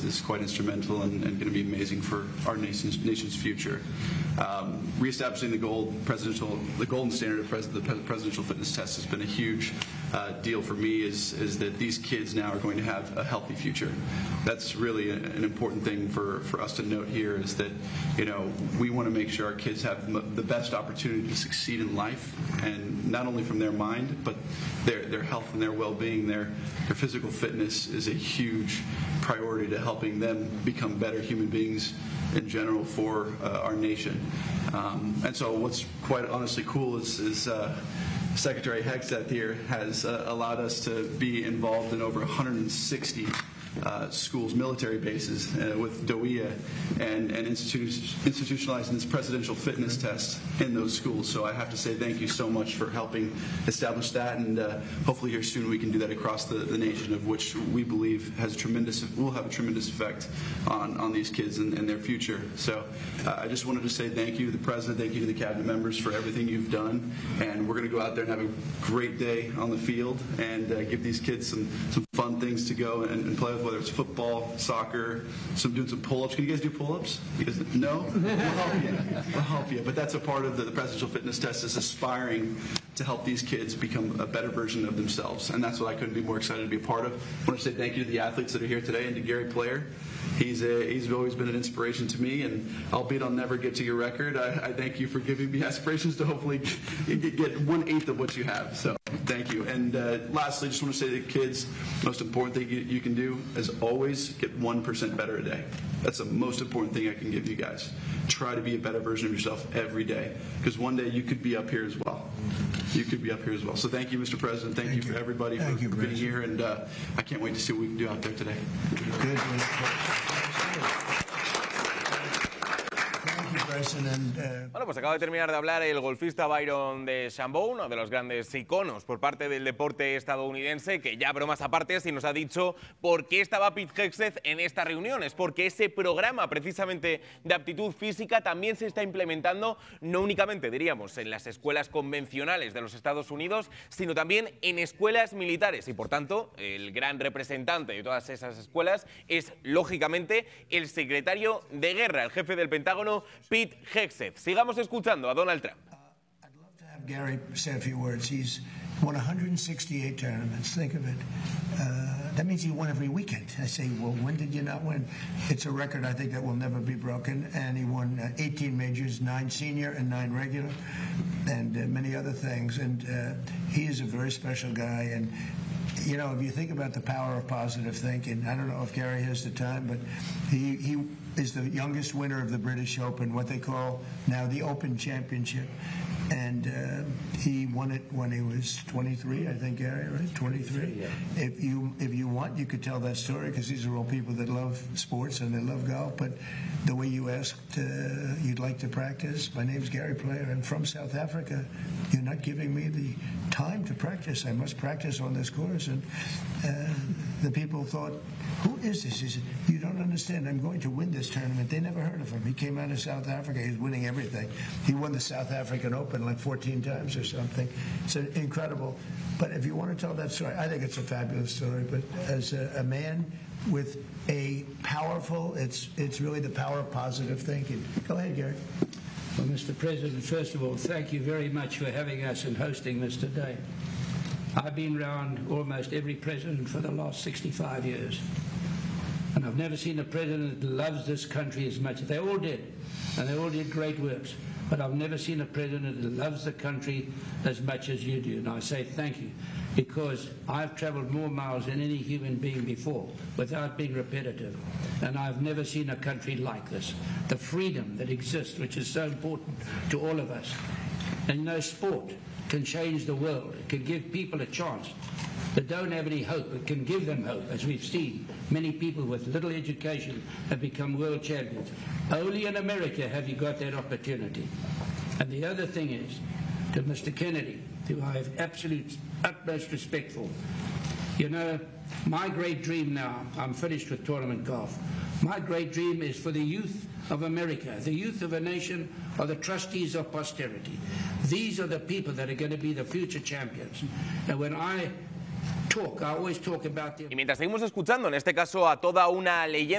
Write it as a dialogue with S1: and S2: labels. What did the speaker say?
S1: is quite instrumental and going to be amazing for our nation's future. Reestablishing the golden standard of the presidential fitness test has been a huge deal for me. Is that these kids now are going to have a healthy future. That's really an important thing for us to note here. Is that we want to make sure our kids have the best opportunity to succeed in life, and not only from their mind, but their health and their well-being. Their physical fitness is a huge priority to helping them become better human beings in general for our nation. And so what's quite honestly cool is Secretary Hegseth here has allowed us to be involved in over 160 schools, military bases with DOIA, and institutionalizing this presidential fitness test in those schools. So I have to say thank you so much for helping establish that, and hopefully here soon we can do that across the nation, of which we believe will have a tremendous effect on these kids and their future. So I just wanted to say thank you to the President, thank you to the Cabinet members for everything you've done, and we're going to go out there and have a great day on the field and give these kids some fun things to go and play with, whether it's football, soccer, doing some pull-ups. Can you guys do pull-ups? No? We'll help you. But that's a part of the presidential fitness test, is aspiring to help these kids become a better version of themselves. And that's what I couldn't be more excited to be a part of. I want to say thank you to the athletes that are here today, and to Gary Player. He's always been an inspiration to me, and albeit I'll never get to your record, I thank you for giving me aspirations to hopefully get 1/8 of what you have. So thank you. And lastly, just want to say to the kids, most important thing you can do is always get 1% better a day. That's the most important thing I can give you guys. Try to be a better version of yourself every day, because one day you could be up here as well. You could be up here as well. So thank you, Mr. President. Thank you for everybody for being here, and I can't wait to see what we can do out there today.
S2: Good.
S3: Bueno, pues acaba de terminar de hablar el golfista Byron DeChambeau, uno de los grandes iconos por parte del deporte estadounidense, que ya bromas aparte, sí nos ha dicho por qué estaba Pete Hegseth en esta reunión. Es porque ese programa precisamente de aptitud física también se está implementando, no únicamente, diríamos, en las escuelas convencionales de los Estados Unidos, sino también en escuelas militares. Y por tanto, el gran representante de todas esas escuelas es, lógicamente, el secretario de Guerra, el jefe del Pentágono, Pete Hegseth. Sigamos escuchando a Donald Trump.
S2: I'd love to have Gary say a few words. He's won 168 tournaments. Think of it. That means he won every weekend. I say, well, when did you not win? It's a record I think that will never be broken. And he won 18 majors, 9 senior and 9 regular, and many other things. And he is a very special guy. And if you think about the power of positive thinking, I don't know if Gary has the time, but he is the youngest winner of the British Open, what they call now the Open Championship. And he won it when he was 23, I think, Gary, right? 23. Yeah. If you want, you could tell that story, because these are all people that love sports and they love golf. But the way you asked, you'd like to practice. My name's Gary Player. I'm from South Africa. You're not giving me the time to practice. I must practice on this course. And the people thought, who is this? He said, you don't understand. I'm going to win this tournament. They never heard of him. He came out of South Africa. He was winning everything. He won the South African Open like 14 times or something. It's incredible. But if you want to tell that story, I think it's a fabulous story. But as a man with a powerful, it's really the power of positive thinking. Go ahead, Gary.
S4: Well, Mr. President, first of all, thank you very much for having us and hosting this today. I've been around almost every president for the last 65 years. And I've never seen a president that loves this country as much. They all did, and they all did great works. But I've never seen a president that loves the country as much as you do. And I say thank you, because I've traveled more miles than any human being before, without being repetitive. And I've never seen a country like this. The freedom that exists, which is so important to all of us. And sport can change the world. It can give people a chance that don't have any hope. It can give them hope, as we've seen. Many people with little education have become world champions. Only in America have you got that opportunity. And the other thing is, to Mr. Kennedy, who I have absolute utmost respect for, my great dream now, I'm finished with tournament golf, my great dream is for the youth of America. The youth of a nation are the trustees of posterity. These are the people that are going to be the future champions. And when I always talk about them.
S3: Y mientras seguimos escuchando, en este caso, a toda una leyenda